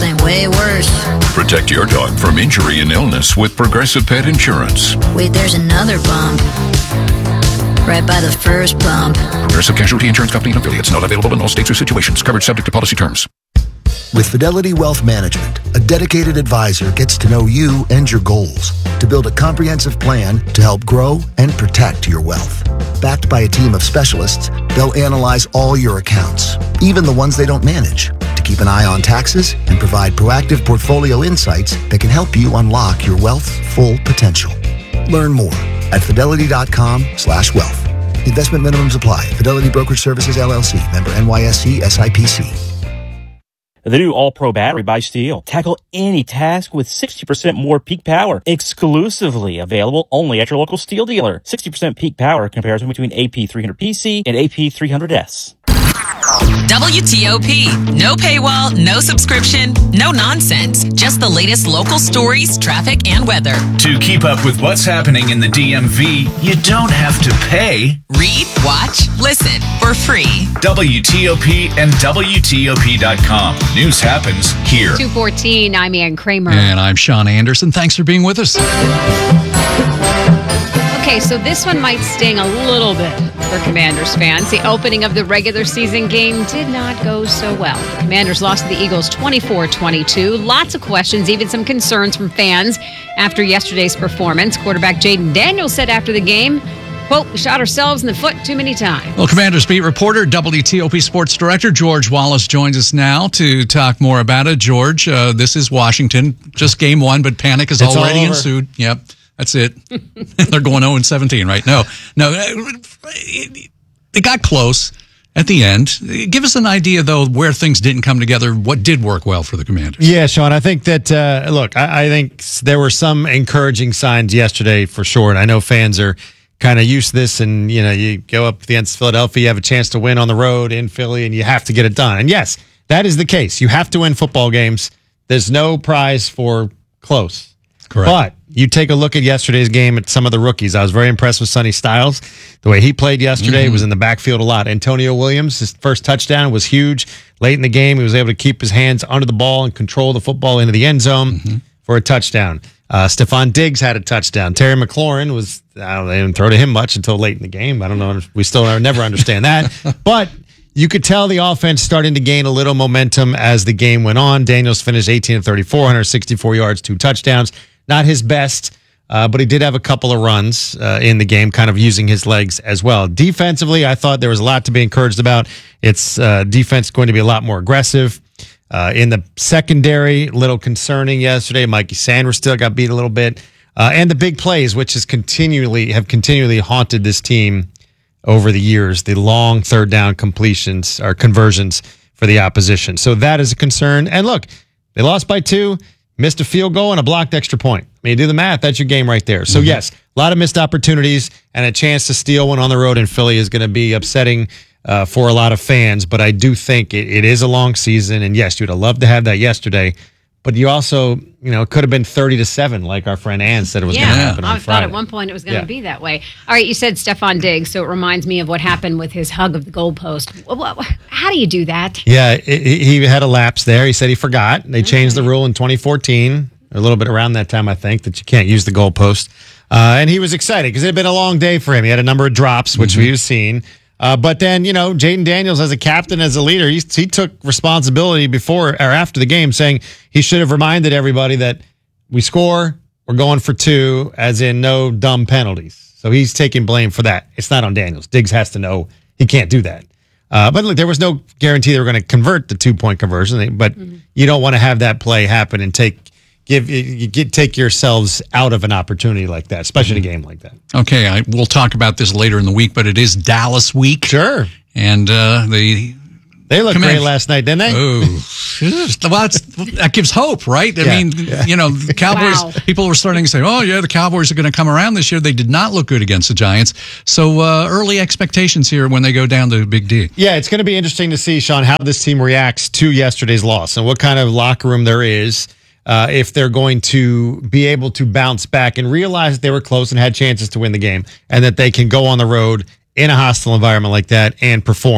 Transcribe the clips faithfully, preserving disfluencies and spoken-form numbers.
Ain't way worse. Protect your dog from injury and illness with Progressive Pet Insurance. Wait, there's another bump. Right by the first bump. Progressive Casualty Insurance Company and affiliates. Not available in all states or situations. Coverage subject to policy terms. With Fidelity Wealth Management, a dedicated advisor gets to know you and your goals to build a comprehensive plan to help grow and protect your wealth. Backed by a team of specialists, they'll analyze all your accounts, even the ones they don't manage, to keep an eye on taxes and provide proactive portfolio insights that can help you unlock your wealth's full potential. Learn more at fidelity.com slash wealth. Investment minimums apply. Fidelity Brokerage Services, L L C. Member N Y S C S I P C. The new All-Pro battery by Steel. Tackle any task with sixty percent more peak power. Exclusively available only at your local Steel dealer. sixty percent peak power comparison between A P three hundred P C and A P three hundred S. W T O P. No paywall, no subscription, no nonsense. Just the latest local stories, traffic, and weather. To keep up with what's happening in the D M V, you don't have to pay. Read, watch, listen for free. W T O P and W T O P dot com. News happens here. two fourteen, I'm Ann Kramer. And I'm Sean Anderson. Thanks for being with us. Okay, so this one might sting a little bit for Commanders fans. The opening of the regular season game did not go so well. The Commanders lost to the Eagles twenty-four twenty-two. Lots of questions, even some concerns from fans after yesterday's performance. Quarterback Jaden Daniels said after the game, quote, "We shot ourselves in the foot too many times." Well, Commanders beat reporter, W T O P sports director George Wallace joins us now to talk more about it. George, uh, this is Washington. Just game one, but panic has It's already ensued. Yep. That's it. They're going oh and seventeen, right? No, no. They got close at the end. Give us an idea, though, where things didn't come together. What did work well for the Commanders? Yeah, Sean, I think that, uh, look, I, I think there were some encouraging signs yesterday for sure. And I know fans are kind of used to this. And, you know, you go up against Philadelphia, you have a chance to win on the road in Philly, and you have to get it done. And yes, that is the case. You have to win football games. There's no prize for close. Correct. But you take a look at yesterday's game at some of the rookies. I was very impressed with Sonny Styles. The way he played yesterday Mm-hmm. was in the backfield a lot. Antonio Williams, his first touchdown was huge. Late in the game, he was able to keep his hands under the ball and control the football into the end zone mm-hmm. for a touchdown. Uh, Stephon Diggs had a touchdown. Terry McLaurin was, I don't know, they didn't throw to him much until late in the game. I don't know. We still never understand that. But you could tell the offense starting to gain a little momentum as the game went on. Daniels finished eighteen of thirty-four, one hundred sixty-four yards, two touchdowns. Not his best, uh, but he did have a couple of runs uh, in the game, kind of using his legs as well. Defensively, I thought there was a lot to be encouraged about. It's uh, defense going to be a lot more aggressive. Uh, in the secondary, a little concerning yesterday. Mikey Sanders still got beat a little bit. Uh, and the big plays, which is continually have continually haunted this team over the years, the long third down completions or conversions for the opposition. So that is a concern. And look, they lost by two. Missed a field goal and a blocked extra point. I mean, you do the math, that's your game right there. So, mm-hmm. yes, a lot of missed opportunities, and a chance to steal one on the road in Philly is going to be upsetting uh, for a lot of fans. But I do think it, it is a long season, and yes, you'd have loved to have that yesterday. But you also, you know, it could have been thirty to seven, like our friend Ann said it was yeah, going to happen on I Friday. thought at one point it was going to yeah. be that way. All right, you said Stephon Diggs, so it reminds me of what happened with his hug of the goalpost. How do you do that? Yeah, it, he had a lapse there. He said he forgot. They changed okay. the rule in twenty fourteen, a little bit around that time, I think, that you can't use the goalpost. Uh, and he was excited because it had been a long day for him. He had a number of drops, which mm-hmm. we've seen. Uh, but then, you know, Jaden Daniels, as a captain, as a leader, he, he took responsibility before or after the game, saying he should have reminded everybody that we score, we're going for two, as in no dumb penalties. So he's taking blame for that. It's not on Daniels. Diggs has to know he can't do that. Uh, but look, there was no guarantee they were going to convert the two-point conversion, but mm-hmm. you don't want to have that play happen and take give you get take yourselves out of an opportunity like that, especially mm-hmm. in a game like that. Okay, I, we'll talk about this later in the week, but it is Dallas week. Sure. And uh, the They looked great last night, didn't they? Oh, well, that's, that gives hope, right? I Yeah. mean, Yeah. you know, the Cowboys, Wow. people were starting to say, oh, yeah, the Cowboys are going to come around this year. They did not look good against the Giants. So uh, early expectations here when they go down to Big D. Yeah, it's going to be interesting to see, Sean, how this team reacts to yesterday's loss and what kind of locker room there is. Uh, if they're going to be able to bounce back and realize that they were close and had chances to win the game and that they can go on the road in a hostile environment like that and perform.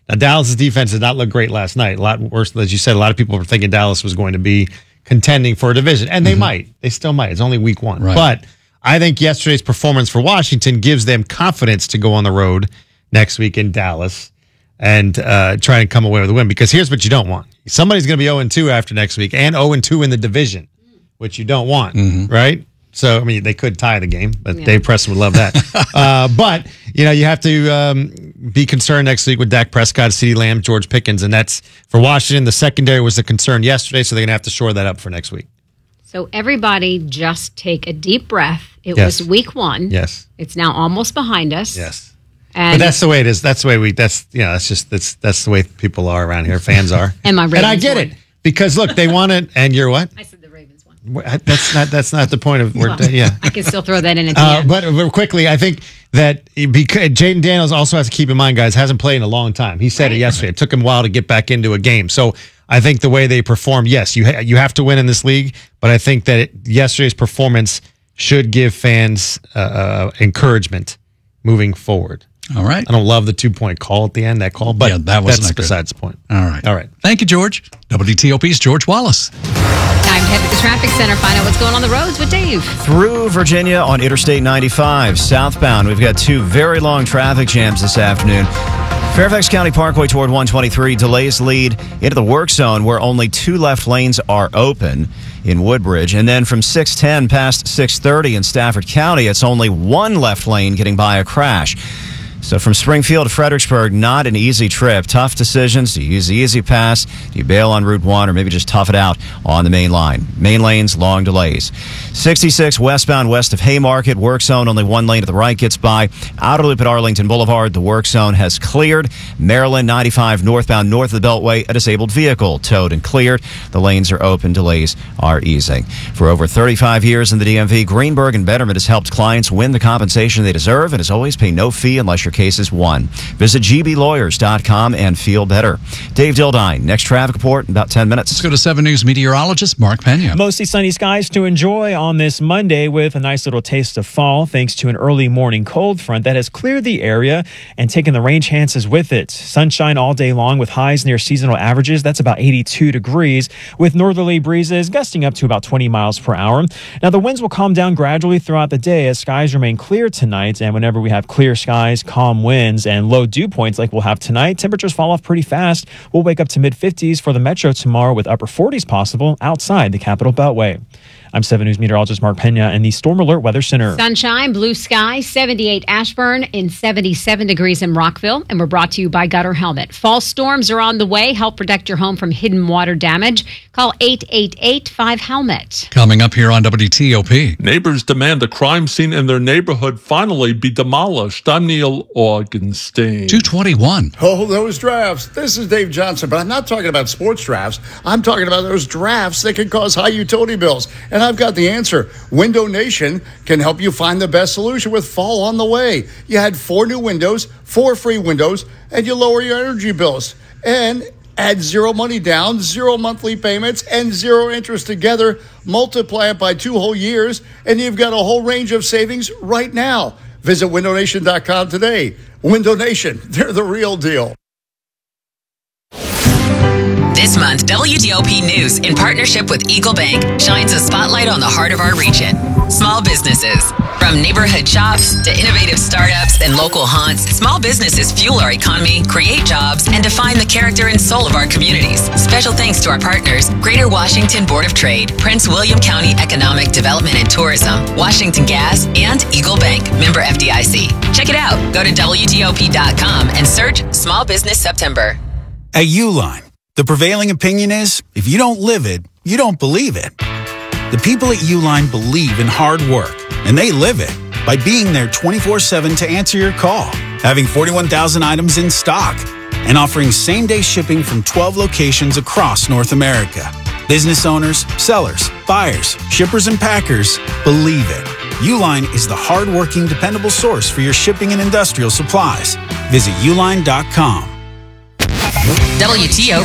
Now, Dallas' defense did not look great last night. A lot worse, as you said, a lot of people were thinking Dallas was going to be contending for a division, and they mm-hmm. might. They still might. It's only week one. Right. But I think yesterday's performance for Washington gives them confidence to go on the road next week in Dallas and uh, try and come away with a win. Because here's what you don't want. Somebody's going to be oh and two after next week and oh and two in the division, which you don't want, mm-hmm. right? So, I mean, they could tie the game, but yeah. Dave Preston would love that. uh, but, you know, you have to um, be concerned next week with Dak Prescott, CeeDee Lamb, George Pickens, and that's for Washington. The secondary was a concern yesterday, so they're going to have to shore that up for next week. So everybody just take a deep breath. It yes. was week one. Yes. It's now almost behind us. Yes. And but that's the way it is. That's the way we, that's, you know, that's just, that's, that's the way people are around here. Fans are. And my Ravens And I get won. it. Because, look, they want it, and you're what? I said the Ravens won. That's not that's not the point of well, yeah. I can still throw that in at the uh, end. But, but quickly, I think that because Jaden Daniels also has to keep in mind, guys, hasn't played in a long time. He said right. it yesterday. It took him a while to get back into a game. So I think the way they performed, yes, you ha- you have to win in this league. But I think that it, yesterday's performance should give fans uh, uh, encouragement moving forward. All right. I don't love the two-point call at the end, that call, but yeah, that was that's besides the point. All right. All right. Thank you, George. W T O P's George Wallace. Time to head to the traffic center, find out what's going on the roads with Dave. Through Virginia on Interstate ninety-five, southbound, we've got two very long traffic jams this afternoon. Fairfax County Parkway toward one twenty-three, delays lead into the work zone where only two left lanes are open in Woodbridge. And then from six ten past six thirty in Stafford County, it's only one left lane getting by a crash. So from Springfield to Fredericksburg, not an easy trip. Tough decisions. Do you use the easy pass? Do you bail on Route one, or maybe just tough it out on the main line? Main lanes, long delays. sixty-six westbound west of Haymarket, work zone, only one lane to the right gets by. Outer loop at Arlington Boulevard, the work zone has cleared. Maryland ninety-five northbound north of the Beltway, a disabled vehicle towed and cleared. The lanes are open, delays are easing. For over thirty-five years in the D M V, Greenberg and Betterment has helped clients win the compensation they deserve and has always paid no fee unless your case is won. Visit G B lawyers dot com and feel better. Dave Dildine, next traffic report in about ten minutes. Let's go to seven News meteorologist Mark Pena. Mostly sunny skies to enjoy on this Monday with a nice little taste of fall thanks to an early morning cold front that has cleared the area and taken the rain chances with it. Sunshine all day long with highs near seasonal averages. That's about eighty-two degrees with northerly breezes gusting up to about twenty miles per hour. Now the winds will calm down gradually throughout the day as skies remain clear tonight, and whenever we have clear skies, calm winds, and low dew points like we'll have tonight, temperatures fall off pretty fast. We'll wake up to mid fifties for the metro tomorrow with upper forties possible outside the Capital Beltway. I'm seven News meteorologist Mark Pena in the Storm Alert Weather Center. Sunshine, blue sky, seventy-eight Ashburn and seventy-seven degrees in Rockville. And we're brought to you by Gutter Helmet. Fall storms are on the way. Help protect your home from hidden water damage. Call eight eight eight five helmet. Coming up here on W T O P. Neighbors demand a crime scene in their neighborhood finally be demolished. I'm Neil Augenstein. two twenty-one. Oh, those drafts. This is Dave Johnson, but I'm not talking about sports drafts. I'm talking about those drafts that can cause high utility bills. And I've got the answer. Window Nation can help you find the best solution with fall on the way. You had four new windows, four free windows, and you lower your energy bills. And add zero money down, zero monthly payments, and zero interest together. Multiply it by two whole years, and you've got a whole range of savings right now. Visit window nation dot com today. Window Nation, they're the real deal. This month, W T O P News, in partnership with Eagle Bank, shines a spotlight on the heart of our region. Small businesses. From neighborhood shops to innovative startups and local haunts, small businesses fuel our economy, create jobs, and define the character and soul of our communities. Special thanks to our partners, Greater Washington Board of Trade, Prince William County Economic Development and Tourism, Washington Gas, and Eagle Bank, member F D I C. Check it out. Go to W T O P dot com and search Small Business September. At Uline, the prevailing opinion is, if you don't live it, you don't believe it. The people at Uline believe in hard work, and they live it by being there twenty-four seven to answer your call, having forty-one thousand items in stock, and offering same-day shipping from twelve locations across North America. Business owners, sellers, buyers, shippers, and packers believe it. Uline is the hard-working, dependable source for your shipping and industrial supplies. Visit uline dot com. W T O